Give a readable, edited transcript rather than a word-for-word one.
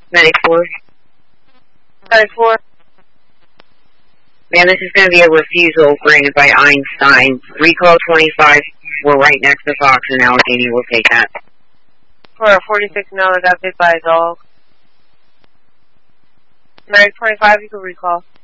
Medic 4. Medic 4. Man, this is going to be a refusal granted by Einstein. Recall 25. We're right next to Fox and Allegheny. We'll take that. For 46 now, that got bit by a dog. Medic 25, you can recall.